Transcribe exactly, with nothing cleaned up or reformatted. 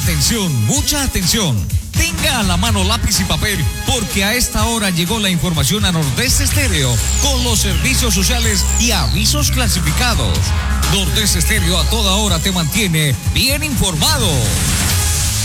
Atención, mucha atención. Tenga a la mano lápiz y papel, porque a esta hora llegó la información a Nordeste Estéreo con los servicios sociales y avisos clasificados. Nordeste Estéreo a toda hora te mantiene bien informado.